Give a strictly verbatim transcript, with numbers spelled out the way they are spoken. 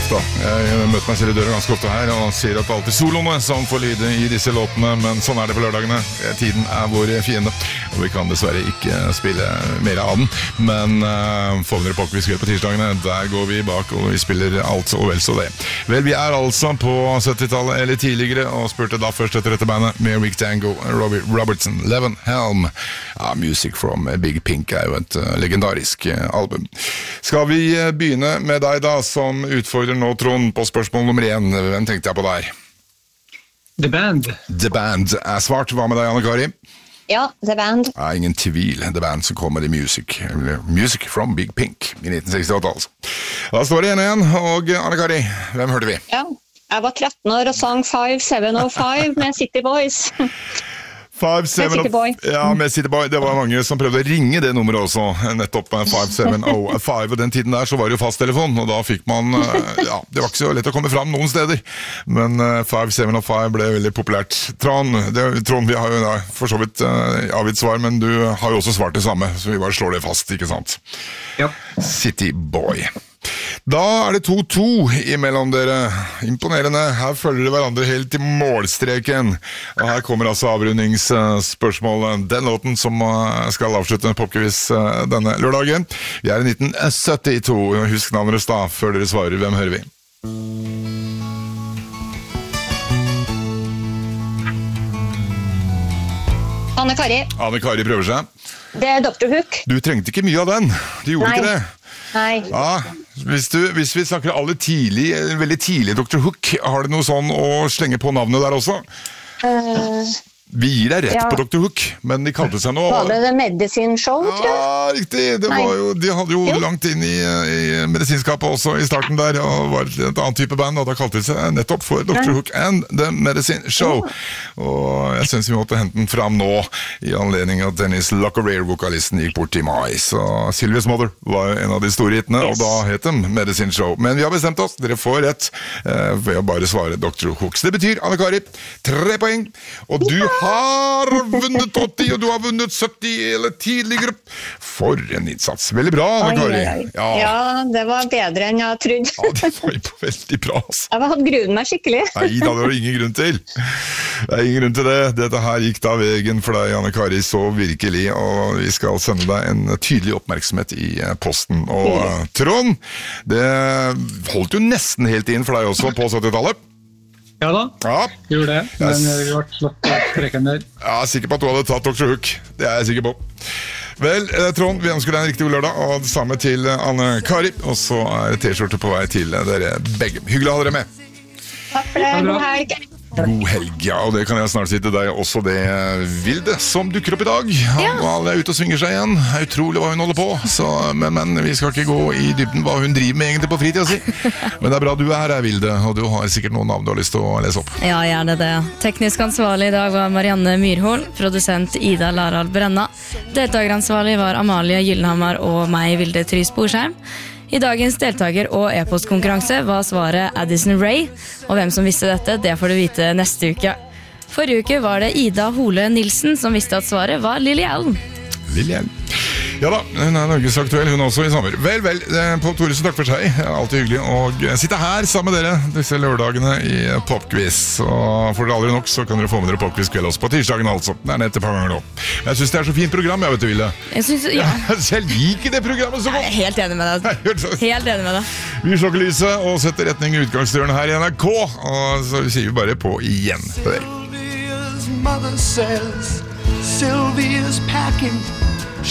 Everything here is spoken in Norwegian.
da. Jeg møter meg selv i døra ganske ofte her og sier at det alltid er soloene som får lyde i disse låtene, men sånn er det på lørdagene. Tiden er vår fiende, og vi kan dessverre ikke spille mer av den. Men uh, får dere på hva vi skal gjøre på tirsdagene, der går vi bak og vi spiller alt og vel så det. Vel, vi er altså på syttitallet eller tidligere, og spurte da først etter dette bandet med Rick Tango, Robbie Robertson, Levin Helm. Ja, Music from Big Pink er jo et uh, legendarisk uh, album. Skal vi uh, begynne med deg da, som utfordrer nå, Trond, på spørsmål nummer én. Hvem tenkte jeg på der? The Band. The Band er svart. Hva med deg, Anne-Kari? Ja, The Band. Ja, ingen tvil. The Band som kommer i Music. Music from Big Pink i nitten sekstiåtte, altså. Da står det igjen igjen, og Anne-Kari, hvem hørte vi? Ja, jeg var tretten år og sang five seven oh five med City Boys. five seven oh five, ja, med City Boy. Det var mange som prøvde å ringe det nummeret også, nettopp five seven oh five, og den tiden der så var det jo fasttelefon, og da fikk man, ja, det var ikke så lett å komme fram noen steder, men five seven oh five ble veldig populært. Trond, det, Trond, vi har jo da for så vidt uh, avgitt svar, men du har jo også svart det samme, så vi bare slår det fast, ikke sant? Ja. City Boy. Da er det to to imellom dere. Imponerende. Her følger dere hverandre helt til målstreken. Og her kommer altså avrundingsspørsmålet. Den låten som skal avslutte Popquiz denne lørdagen. Vi er i nitten syttito. Husk navnet da, før dere svarer. Hvem hører vi? Anne-Kari. Anne-Kari prøver seg. Det er doktor Hook. Du trengte ikke mye av den. Du gjorde Nei. ikke det. Nei. Ja, hvis, du, hvis vi snakker aller tidlig, veldig tidlig doktor Hook, har du noe sånn å slenge på navnet der også? Uh, Vi gir deg rett ja. på doktor Hook, men de kalte seg noe... Var det The Medicine Show, tror jeg? Ja, riktig. Det var jo, de hadde jo, jo langt inn i, i medisinskapet også i starten der, og var et annet type band, og da kalte de seg nettopp for doktor Hook and The Medicine Show. Ja. Og jeg synes vi måtte hente den fram nå, i anledning at Dennis Lockerear-vokalisten gikk bort til mai. Så Sylvia's Mother var en av de store hittene, yes. Og da het de Medicine Show. Men vi har bestemt oss, dere får rett eh, ved å bare svare doktor Hook. Så det betyr, Anne-Kari, tre poeng, og du har vunnet åtti, og du har vunnet sytti eller tidligere. For en innsats. Veldig bra, Anne-Kari. Ja. ja, det var bedre enn jeg trodde. Ja, det var jo veldig bra, altså. Jeg hadde grunnen meg skikkelig. Nei, da var det ingen grunn til. Det er ingen grunn til det. Dette her gikk da veien for deg, Anne-Kari, så virkelig, og vi skal sende deg en tydelig oppmerksomhet i posten. Og uh, Trond, det holdt jo nesten helt inn for deg også på syttitallet. Ja da, ja. Gjorde det, men yes. Vi ble slått på streken der. Ja, jeg er sikker på at du hadde tatt doktor Hook. Det er jeg sikker på. Vel, Trond, vi ønsker deg en riktig god lørdag, og det samme til Anne-Kari. Og så er T-skjorte på vei til dere begge. Hyggelig å ha dere med. Takk for det, god helg. God helg, ja, og det kan jeg snart si til deg også, det Vilde som dukker opp i dag. Han ja. Er ute og svinger seg igjen. Det er utrolig hva hun holder på, så, men, men vi skal ikke gå i dybden hva hun driver med egentlig på fritida si. Men det er bra du er her, Vilde, og du har sikkert noen navn du har lyst til å lese opp. Ja, gjerne det. Teknisk ansvarlig i dag var Marianne Myrhol, produsent Ida Larald Brenna. Deltakeransvarlig var Amalie Gyllenhammer og meg, Vilde Trys Borsheim. I dagens deltaker- og e-postkonkurranse var svaret Addison Rae, og hvem som visste dette, det får du vite neste uke. Forrige uke var det Ida Hole Nilsen som visste at svaret var Lily Allen. Lily Allen. Ja da, hun er norgesaktuell, hun også i sommer. Vel, vel, Pål Thoresen, takk for seg. Alltid hyggelig å sitte her sammen med dere disse lørdagene i Popquiz. Og får dere aldri nok, så kan dere få med dere Popquiz kveld også på tirsdagen, altså. Det er nett et par ganger nå. Jeg synes det er så fint program, jeg vet du, Ville. Jeg synes, ja. Jeg liker det programmet så godt. Jeg er helt enig med deg. Helt enig med deg. Vi slukker lyset og setter retning i utgangsdøren her i N R K, og så sier vi bare på igjen. Sylvia's mother says Sylvia's packing